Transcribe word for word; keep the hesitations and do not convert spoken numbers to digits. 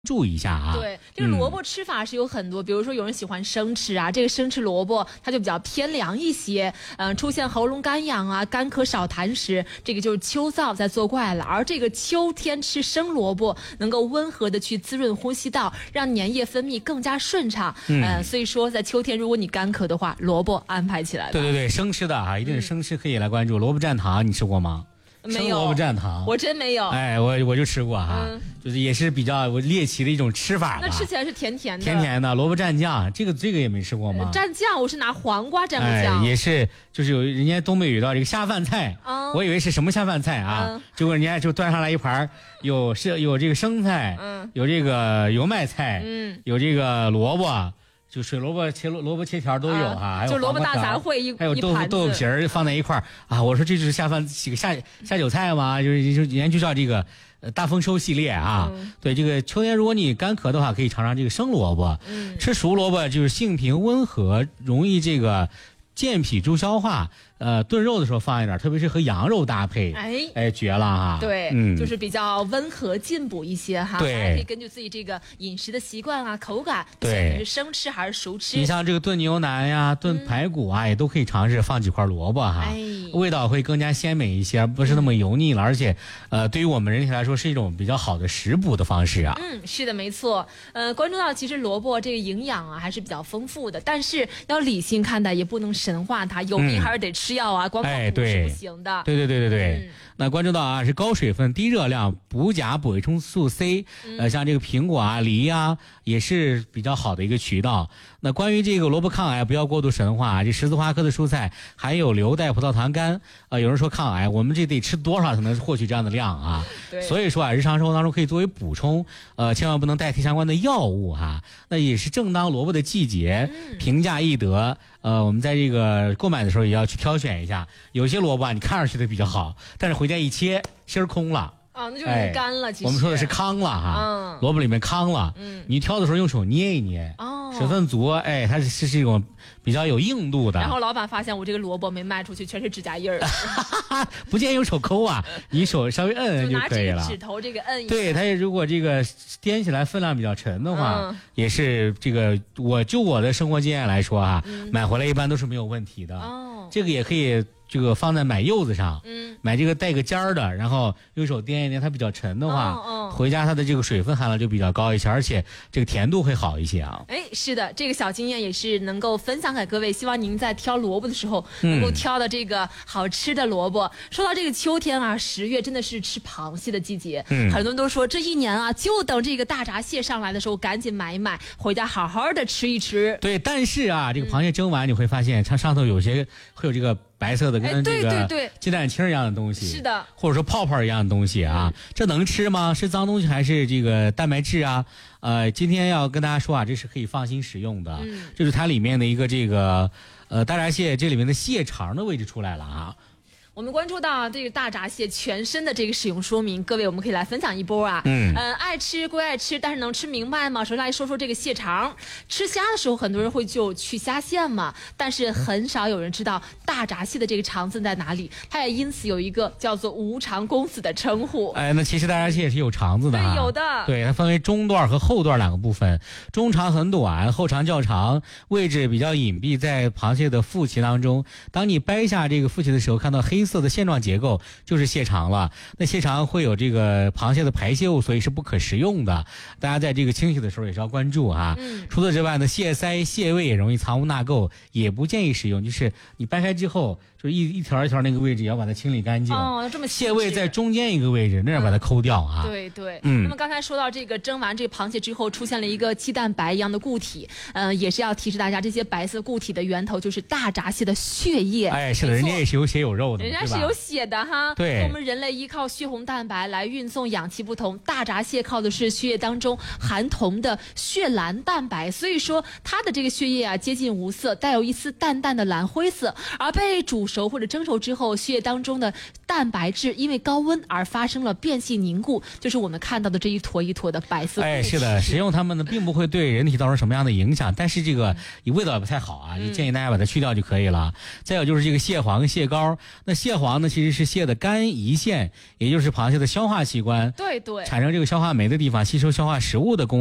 注意一下啊。 对，这个萝卜吃法是有很多，嗯、比如说有人喜欢生吃啊，这个生吃萝卜它就比较偏凉一些，嗯、呃，出现喉咙干痒啊、干咳少痰时，这个就是秋燥在作怪了。而这个秋天吃生萝卜，能够温和的去滋润呼吸道，让粘液分泌更加顺畅。嗯、呃，所以说在秋天如果你干咳的话，萝卜安排起来吧。 对对对，生吃的啊，一定是生吃，可以来关注。萝卜蘸糖，你吃过吗？ 没有， 萝卜蘸糖， 我真没有。 哎，我我就吃过哈、嗯，就是也是比较猎奇的一种吃法吧。 那吃起来是甜甜的， 甜甜的萝卜蘸酱，这个这个也没吃过吗？ 蘸酱我是拿黄瓜蘸过酱、 哎，也是，就是有人家东北有一道这个下饭菜，嗯、我以为是什么下饭菜啊，嗯、结果人家就端上来一盘，有是有这个生菜，嗯，有这个油麦菜，嗯，有这个萝卜。就水萝卜切萝卜切条都有哈、啊，还有就萝卜大杂烩一， 还有豆腐豆腐皮儿放在一块儿啊！我说这就是下饭几个下下酒菜嘛，就是就人家就叫这个呃大丰收系列啊。嗯、对，这个秋天如果你干咳的话，可以尝尝这个生萝卜。嗯，吃熟萝卜就是性平温和，容易这个健脾助消化。呃，炖肉的时候放一点，特别是和羊肉搭配，哎哎，绝了哈！ 对，嗯，就是比较温和进补一些哈。 对， 大家可以根据自己这个饮食的习惯啊、口感， 对， 你是生吃还是熟吃？ 你像这个炖牛腩呀、炖排骨啊，嗯、也都可以尝试放几块萝卜哈，哎，味道会更加鲜美一些，不是那么油腻了，嗯、而且，呃，对于我们人体来说是一种比较好的食补的方式啊。 嗯，是的，没错。呃，关注到其实萝卜这个营养啊还是比较丰富的，但是要理性看待，也不能神化它，有病还是得吃药啊，嗯、光靠补是不行的。 对对对对对。嗯、那关注到啊是高水分、低热量、补钾、补维生素 C，、嗯、呃，像这个苹果啊、梨啊，也是比较好的一个渠道。那关于这个萝卜抗癌，不要过度神化啊，这十字花科的蔬菜含有硫代葡萄糖苷，呃，有人说抗癌，我们这得吃多少才能获取这样的量啊？对。所以说啊，日常生活当中可以作为补充，呃，千万不能代替相关的药物哈、啊。那也是正当萝卜的季节，嗯、平价易得。呃，我们在这个购买的时候也要去挑选一下，有些萝卜啊，你看上去的比较好，但是回家一切芯儿空了。 啊、哦，那就是干了、哎。其实我们说的是糠了哈，嗯，萝卜里面糠了，嗯，你挑的时候用手捏一捏，哦，水分足，哎，它是是一种比较有硬度的。 然后老板发现我这个萝卜没卖出去，全是指甲印儿， 不建议用手抠啊，你手稍微摁摁就可以了。 拿这个指头这个摁一下。 对，它如果这个掂起来分量比较沉的话，嗯、也是这个我就我的生活经验来说啊，嗯、买回来一般都是没有问题的。哦，这个也可以。这个放在买柚子上，嗯，买这个带个尖儿的，然后用手掂一掂，它比较沉的话，哦哦、回家它的这个水分含量就比较高一些，而且这个甜度会好一些啊。 哎，是的，这个小经验也是能够分享给各位，希望您在挑萝卜的时候能够挑到这个好吃的萝卜。嗯、说到这个秋天啊，十月真的是吃螃蟹的季节，嗯，很多人都说这一年啊，就等这个大闸蟹上来的时候赶紧买一买，回家好好的吃一吃。 对，但是啊，这个螃蟹蒸完你会发现，它上头有些会有这个。白色的跟这个鸡蛋清一样的东西， 是的， 或者说泡泡一样的东西啊，嗯、这能吃吗？是脏东西还是这个蛋白质啊？呃，今天要跟大家说啊，这是可以放心食用的，嗯、就是它里面的一个这个呃大闸蟹这里面的蟹肠的位置出来了啊。 我们关注到这个大闸蟹全身的这个使用说明，各位我们可以来分享一波啊。嗯，呃，爱吃归爱吃，但是能吃明白吗？首先来说说这个蟹肠。吃虾的时候，很多人会就去虾线嘛，但是很少有人知道大闸蟹的这个肠子在哪里，它也因此有一个叫做无肠公子的称呼。 哎，那其实大闸蟹也是有肠子的、啊， 对，有的。 对，它分为中段和后段两个部分，中肠很短，后肠较长，位置比较隐蔽在螃蟹的腹鳍当中。当你掰下这个腹鳍的时候，看到黑色的线状结构就是蟹肠了。那蟹肠会有这个螃蟹的排泄物，所以是不可食用的。大家在这个清洗的时候也是要关注啊。嗯、除此之外呢，蟹鳃、蟹胃也容易藏污纳垢，也不建议食用。就是你掰开之后，就是一一条一条那个位置也要把它清理干净。 哦，这么蟹胃在中间一个位置，那样把它抠掉啊。 嗯、对对。嗯。那么刚才说到这个蒸完这个螃蟹之后，出现了一个鸡蛋白一样的固体，嗯、呃，也是要提示大家，这些白色固体的源头就是大闸蟹的血液。 哎，是的，人家也是有血有肉的， 人家是有血的哈。 对。 我们人类依靠血红蛋白来运送氧气不同，大闸蟹靠的是血液当中含铜的血蓝蛋白，所以说它的这个血液啊接近无色，带有一丝淡淡的蓝灰色，而被煮熟或者蒸熟之后，血液当中的蛋白质因为高温而发生了变性凝固，就是我们看到的这一坨一坨的白色。 哎，是的，食用它们呢并不会对人体造成什么样的影响，但是这个味道也不太好啊，就建议大家把它去掉就可以了。嗯、再有就是这个蟹黄、蟹膏，那蟹黄呢，其实是蟹的肝胰腺，也就是螃蟹的消化器官， 对对， 产生这个消化酶的地方，吸收消化食物的功